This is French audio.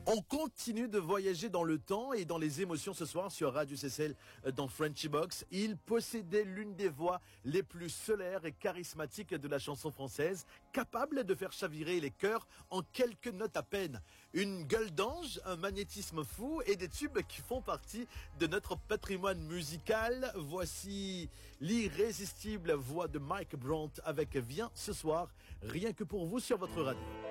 On continue de voyager dans le temps et dans les émotions ce soir sur Radio CCL dans Frenchy Box. Il possédait l'une des voix les plus solaires et charismatiques de la chanson française, capable de faire chavirer les cœurs en quelques notes à peine. Une gueule d'ange, un magnétisme fou et des tubes qui font partie de notre patrimoine musical. Voici l'irrésistible voix de Mike Brandt avec Viens ce soir, rien que pour vous sur votre radio.